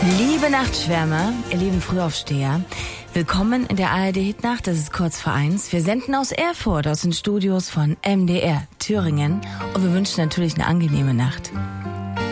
Liebe Nachtschwärmer, ihr lieben Frühaufsteher, willkommen in der ARD-Hitnacht, das ist kurz vor 1. Wir senden aus Erfurt, aus den Studios von MDR Thüringen und wir wünschen natürlich eine angenehme Nacht.